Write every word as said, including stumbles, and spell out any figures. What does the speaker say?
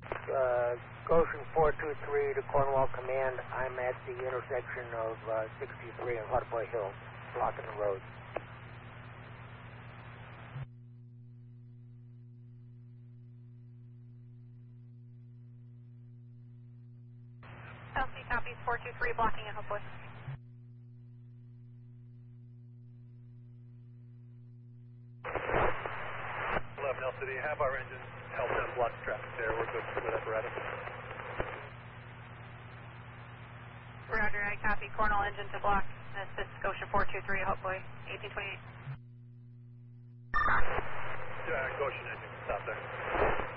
Uh, Goshen four two three to Cornwall Command. I'm at the intersection of uh, sixty-three and Waterboy Hill, blocking the road. L C copies four two three, blocking it, hopefully. eleven L C D, have our engines help them block traffic there. We're good with apparatus. Roger, I copy. Cornwall engine to block. This is Scotia four two three, hopefully. eighteen twenty-eight. Yeah, Goshen engine, stop there.